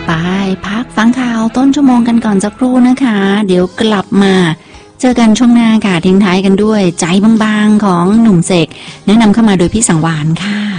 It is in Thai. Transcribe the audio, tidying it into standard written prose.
ไปพักฟังข่าวต้นชั่วโมงกันก่อนสักครู่นะคะเดี๋ยวกลับมาเจอกันช่วงหน้าค่ะทิ้งท้ายกันด้วยใจบางๆของหนุ่มเสกแนะนำเข้ามาโดยพี่สังวานค่ะ